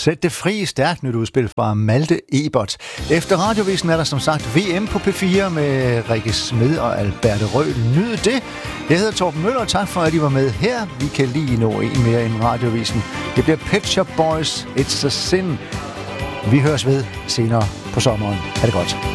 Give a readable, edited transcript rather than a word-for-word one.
Sæt det fri, stærkt nyt udspil fra Malte Ebert. Efter Radiovisen er der som sagt VM på P4 med Rikke Smed og Alberte Røhl. Nyd det. Jeg hedder Torben Møller, tak for at I var med her. Vi kan lige nå en mere end Radiovisen. Det bliver Pet Shop Boys, It's a Sin. Vi høres ved senere på sommeren. Ha' det godt.